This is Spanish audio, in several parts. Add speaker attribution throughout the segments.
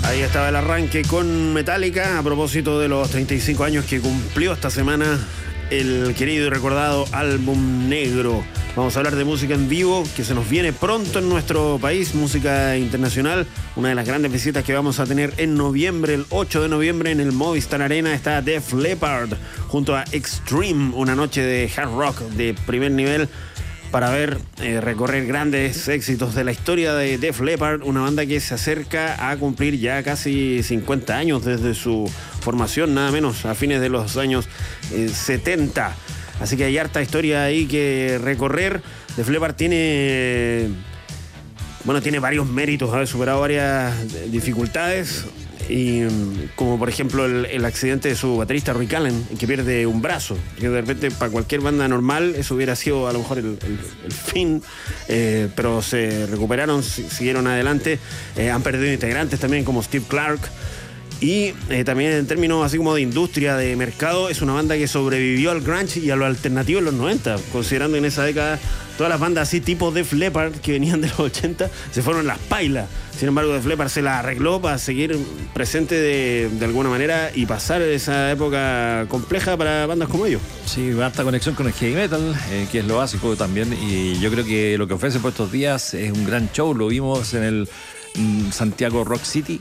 Speaker 1: Ahí estaba el arranque con Metallica a propósito de los 35 años que cumplió esta semana el querido y recordado álbum negro. Vamos a hablar de música en vivo que se nos viene pronto en nuestro país, música internacional. Una de las grandes visitas que vamos a tener en noviembre, el 8 de noviembre en el Movistar Arena, está Def Leppard junto a Extreme, una noche de hard rock de primer nivel para ver recorrer grandes éxitos de la historia de Def Leppard, una banda que se acerca a cumplir ya casi 50 años desde su formación, nada menos, a fines de los años 70. Así que hay harta historia ahí que recorrer. Def Leppard tiene varios méritos, ha superado varias dificultades. Y como por ejemplo el accidente de su baterista Rick Allen, que pierde un brazo, que de repente para cualquier banda normal eso hubiera sido a lo mejor el fin, pero se recuperaron, siguieron adelante. Han perdido integrantes también como Steve Clark. Y también en términos así como de industria, de mercado, es una banda que sobrevivió al grunge y a lo alternativo en los 90, considerando en esa década todas las bandas así tipo Def Leppard que venían de los 80 se fueron las pailas. Sin embargo, Def Leppard se la arregló para seguir presente de alguna manera y pasar esa época compleja para bandas como ellos.
Speaker 2: Sí, harta conexión con el heavy metal, que es lo básico también, y yo creo que lo que ofrece por estos días es un gran show. Lo vimos en el Santiago Rock City,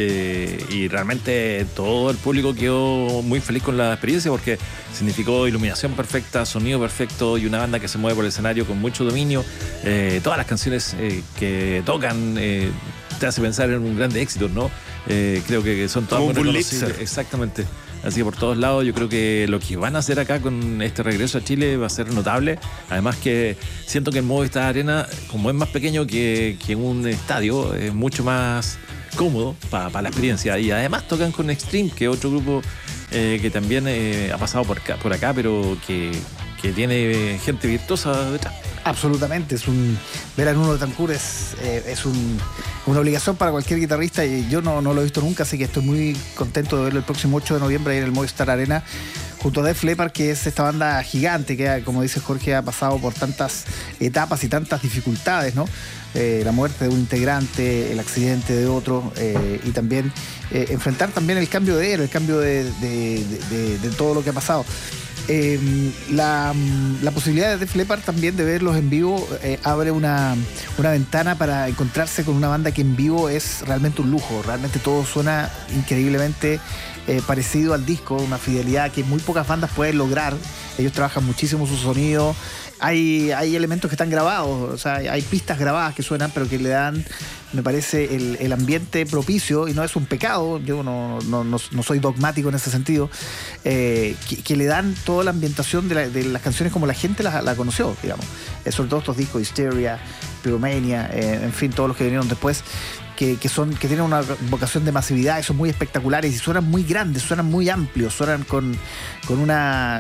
Speaker 2: y realmente todo el público quedó muy feliz con la experiencia porque significó iluminación perfecta, sonido perfecto y una banda que se mueve por el escenario con mucho dominio. Todas las canciones que tocan te hace pensar en un grande éxito, ¿no? Creo que son todas muy reconocibles. Exactamente. Así que por todos lados yo creo que lo que van a hacer acá con este regreso a Chile va a ser notable. Además que siento que el Movistar Arena, como es más pequeño que un estadio, es mucho más cómodo para la experiencia. Y además tocan con Extreme, que es otro grupo que también ha pasado por acá, pero que tiene gente virtuosa detrás.
Speaker 3: Absolutamente, ver a Nuno Betancourt es una obligación para cualquier guitarrista, y yo no lo he visto nunca, así que estoy muy contento de verlo el próximo 8 de noviembre ahí en el Movistar Arena junto a Def Leppard, que es esta banda gigante que, como dice Jorge, ha pasado por tantas etapas y tantas dificultades, ¿no? La muerte de un integrante, el accidente de otro, y también enfrentar también el cambio de era, el cambio de todo lo que ha pasado. La posibilidad de Def Leppard también de verlos en vivo abre una ventana para encontrarse con una banda que en vivo es realmente un lujo. Realmente todo suena increíblemente parecido al disco, una fidelidad que muy pocas bandas pueden lograr. Ellos trabajan muchísimo su sonido. Hay elementos que están grabados, o sea, hay pistas grabadas que suenan, pero que le dan, me parece, el ambiente propicio, y no es un pecado, yo no soy dogmático en ese sentido, que le dan toda la ambientación de las canciones como la gente la conoció, digamos. Sobre todo estos discos, Hysteria, Pyromania, en fin, todos los que vinieron después, que tienen una vocación de masividad, y son muy espectaculares, y suenan muy grandes, suenan muy amplios, suenan con una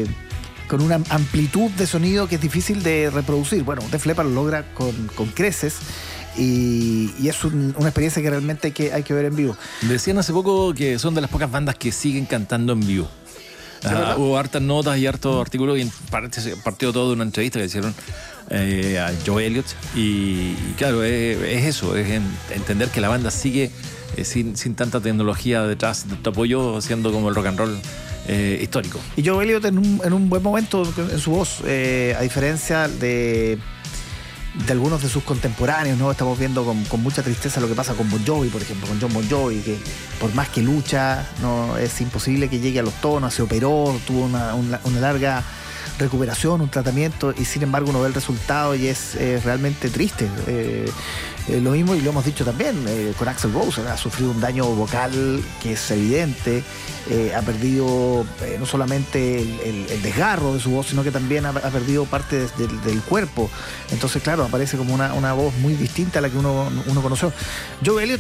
Speaker 3: amplitud de sonido que es difícil de reproducir. Bueno, Def Leppard lo logra con creces, y es una experiencia que realmente hay que ver en vivo.
Speaker 2: Decían hace poco que son de las pocas bandas que siguen cantando en vivo. Hubo hartas notas y hartos artículos, y partió todo de una entrevista que hicieron a Joe Elliott, y claro, es eso, es entender que la banda sigue sin tanta tecnología detrás de tu apoyo, siendo como el rock and roll histórico.
Speaker 3: Y Joe Elliott en un buen momento en su voz, a diferencia de algunos de sus contemporáneos, ¿no? Estamos viendo con mucha tristeza lo que pasa con Bon Jovi, por ejemplo, con John Bon Jovi, que por más que lucha, no es imposible que llegue a los tonos. Se operó, tuvo una larga recuperación, un tratamiento, y sin embargo uno ve el resultado y es realmente triste. Lo mismo, y lo hemos dicho también, con Axl Rose, ha sufrido un daño vocal que es evidente, ha perdido no solamente el desgarro de su voz, sino que también ha perdido parte del cuerpo. Entonces, claro, aparece como una voz muy distinta a la que uno conoció. Joe Elliott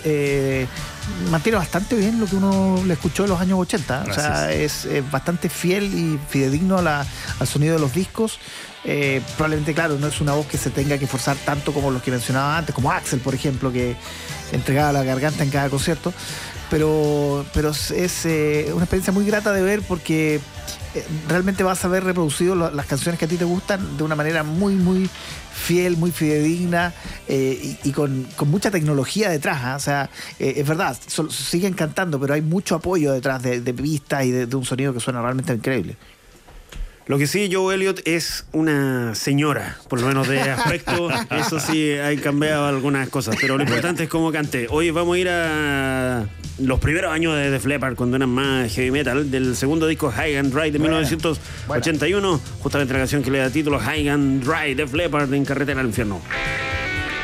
Speaker 3: mantiene bastante bien lo que uno le escuchó en los años 80. Gracias. O sea, es bastante fiel y fidedigno al sonido de los discos. Probablemente, claro, no es una voz que se tenga que forzar tanto como los que mencionaba antes, como Axl, por ejemplo, que entregaba la garganta en cada concierto, pero es una experiencia muy grata de ver, porque realmente vas a ver reproducido las canciones que a ti te gustan de una manera muy, muy fiel, muy fidedigna, y con mucha tecnología detrás, ¿eh? O sea, es verdad, siguen cantando, pero hay mucho apoyo detrás de pistas y de un sonido que suena realmente increíble.
Speaker 1: Lo que sí, Joe Elliott es una señora, por lo menos de aspecto. Eso sí, hay cambiado algunas cosas, pero lo importante es cómo cante. Hoy vamos a ir a los primeros años de Def Leppard, cuando eran más heavy metal, del segundo disco High and Dry de 1981, justamente la canción que le da título High and Dry, Def Leppard en Carretera al Infierno.